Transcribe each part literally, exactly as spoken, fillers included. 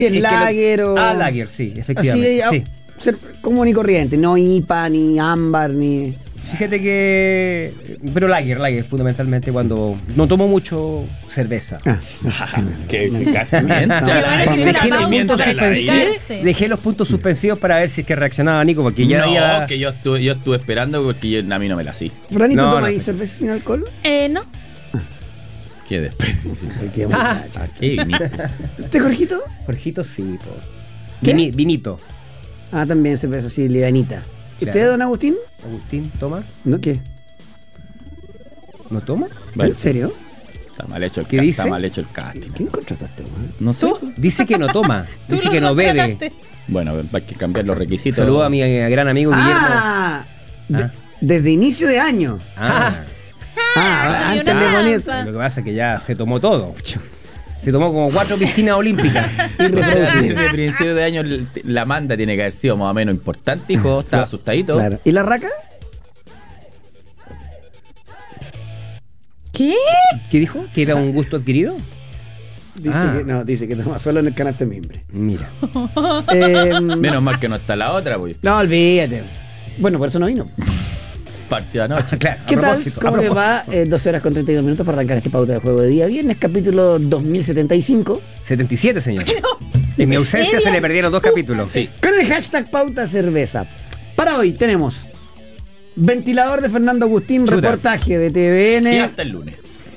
El es lager lo, o... Ah, lager, sí, efectivamente. Así, sí. Ser común y corriente, no I P A, ni ámbar, ni... Fíjate que... Pero lager, lager, fundamentalmente cuando... No tomo mucho cerveza. Ah, que casi miente. Dejé los, puntos la suspensivos, dejé los puntos suspensivos para ver si es que reaccionaba Nico, porque ya... No, ya... que yo estuve, yo estuve esperando porque yo, a mí no me la sí. Franny, ¿tú No, tomas no. cerveza sin alcohol? Eh, no. Qué desperdicio. Qué Ah. ¿A qué viniste? ¿Usted, Jorgito? Jorgito, sí, po. ¿Qué? Vini- vinito. Ah, también cerveza así, livianita. ¿Y Claro. usted, don Agustín? Agustín, ¿toma? ¿No qué? ¿No toma? Bueno, ¿En serio? está mal hecho el ¿Qué ca- dice? Está mal hecho el casting. ¿Quién contrataste, weón? No sé. Dice que no toma. Tú Dice lo que no bebe. contrataste. Bueno, hay que cambiar los requisitos. Saludo a mi eh, gran amigo Guillermo. Ah, de- Ah. desde inicio de año. Ah. Ah, hay antes una le ponía... danza. Lo que pasa es que ya se tomó todo. Se tomó como cuatro piscinas olímpicas. O sea, desde principio de año el- la manda tiene que haber sido más o menos importante, hijo. Estaba asustadito. Claro. ¿Y la raca? ¿Qué? ¿Qué dijo? ¿Que era un gusto adquirido? Dice Ah. que no, dice que toma solo en el canasto de mimbre. Mira. Eh, Menos mal que no está la otra, pues. no, olvídate. Bueno, por eso no vino. Partido anoche. Claro, ¿Qué a tal? propósito, a ¿Cómo le propósito. va? Eh, doce horas con treinta y dos minutos para arrancar este pauta de juego de día. Viernes, capítulo dos mil setenta y cinco. setenta y siete, señor. En mi ausencia se le perdieron dos capítulos. Sí. Con el hashtag pauta cerveza. Para hoy tenemos ventilador de Fernando Agustín, Chuta. reportaje de T V Y N. hasta el lunes.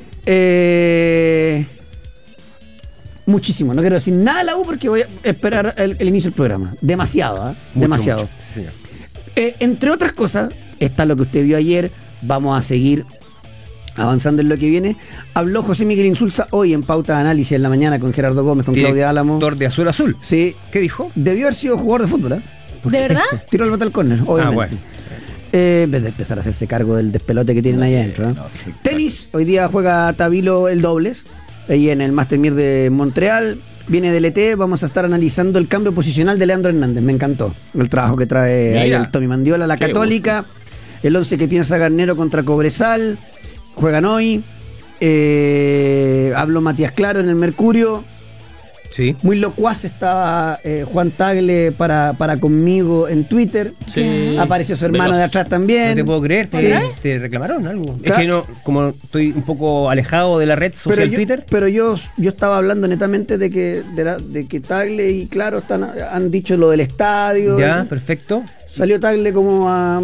Eh, muchísimo. No quiero decir nada de la U porque voy a esperar el, el inicio del programa. Demasiado, ¿ah? Mucho, Demasiado. mucho. Sí, señor. Eh, entre otras cosas, está lo que usted vio ayer. Vamos a seguir avanzando en lo que viene. Habló José Miguel Insulza hoy en Pauta de Análisis en la mañana con Gerardo Gómez, con Claudia Álamo. Director de Azul Azul. Sí, ¿Qué dijo? debió haber sido jugador de fútbol, ¿eh? ¿De verdad? Tiró el bate al córner, obviamente. Ah, bueno. Eh, en vez de empezar a hacerse cargo del despelote que tienen ahí adentro. ¿eh? no, sí, Tenis, hoy día juega Tabilo el dobles, ahí en el Master Mir de Montreal. Viene del E T, vamos a estar analizando el cambio posicional de Leandro Hernández. Me encantó el trabajo que trae ahí Mira, el Tommy Mandiola, la qué Católica. El once que piensa Garnero contra Cobresal. Juegan hoy. Eh, habló Matías Claro en el Mercurio. Sí. Muy locuaz estaba eh, Juan Tagle para, para conmigo en Twitter. Sí. Apareció su hermano Veloz. de atrás también. No te puedo creer, te, Sí. te reclamaron algo. Claro. Es que no, como estoy un poco alejado de la red social pero yo, Twitter. pero yo, yo estaba hablando netamente de que, de, la- de que Tagle y Claro están, han dicho lo del estadio. Ya, perfecto. Salió Tagle como a,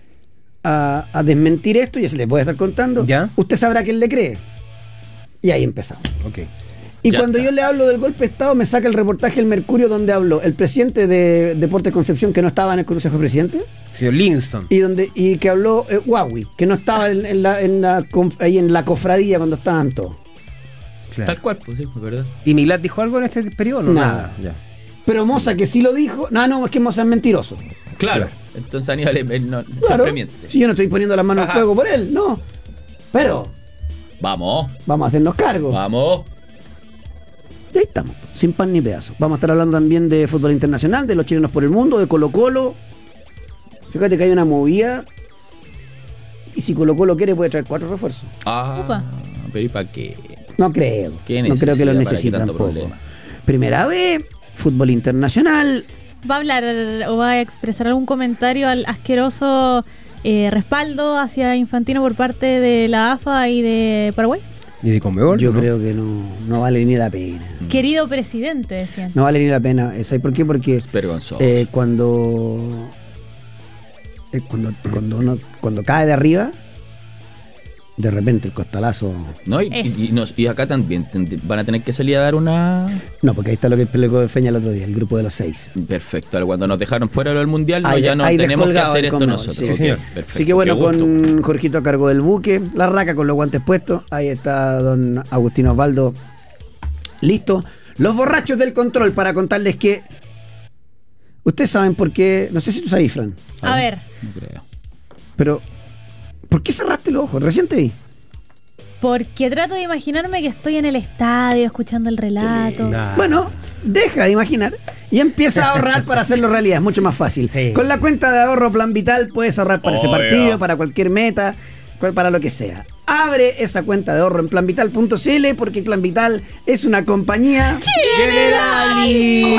a, a desmentir esto, ya se les voy a estar contando. Ya. Usted sabrá que él le cree. Y ahí empezamos. Ok. Y Ya cuando está. yo le hablo del golpe de Estado, me saca el reportaje El Mercurio, donde habló el presidente de Deportes Concepción, que no estaba en el Consejo de Presidente, Señor Livingston. y donde y que habló eh, Huawei, que no estaba en, en la, en la conf- ahí en la cofradía cuando estaban todos. Claro. Tal cual, pues sí, es verdad. ¿Y Milad dijo algo en este periodo? No, Nada. Ya. Pero Moza, que sí lo dijo, no, no, es que Moza es mentiroso. Claro. Claro. Entonces Aníbal eh, no, Claro, siempre miente. si yo no estoy poniendo las manos al Ajá. fuego por él, no. Pero Vamos, vamos a hacernos cargo. vamos. Y ahí estamos, sin pan ni pedazo. Vamos a estar hablando también de fútbol internacional, de los chilenos por el mundo, de Colo Colo. Fíjate que hay una movida. Y si Colo Colo quiere, puede traer cuatro refuerzos. Ah, Upa. pero ¿y para qué? No creo. ¿Qué No creo que lo necesidad? ¿Para qué necesite tanto tampoco. problema? Primera vez, fútbol internacional. ¿Va a hablar o va a expresar algún comentario al asqueroso eh, respaldo hacia Infantino por parte de la A F A y de Paraguay? ¿Y de Conmebol? Yo ¿no? creo que no, no vale ni la pena. Querido presidente, decían. No vale ni la pena. ¿Sabes por qué? Porque Vergonzoso. eh, cuando, eh, cuando cuando uno cuando cae de arriba, de repente el costalazo. ¿No? Y, Es- y- y nos- y acá también ten- van a tener que salir a dar una... No, porque ahí está lo que explicó Feña el otro día, el grupo de los seis. Perfecto, cuando nos dejaron fuera del mundial, no, Ahí- ya no ahí tenemos que descolgado hacer el esto Conmebol, nosotros. sí, Ok, señor. perfecto, Así que bueno, qué gusto. con Jorgito a cargo del buque, la raca con los guantes puestos, ahí está don Agustín Osvaldo, listo. Los borrachos del control para contarles que ustedes saben por qué, no sé si tú sabes, Fran, A ver, No creo. pero ¿por qué cerraste los ojos? Recién te vi. porque trato de imaginarme que estoy en el estadio escuchando el relato. Nah. Bueno, deja de imaginar y empieza a ahorrar para hacerlo realidad, es mucho más fácil. Sí. Con la cuenta de ahorro Plan Vital puedes ahorrar para ese Oh, partido, yeah. para cualquier meta, cual- para lo que sea. abre esa cuenta de ahorro en plan vital punto c l porque Plan Vital es una compañía Generali.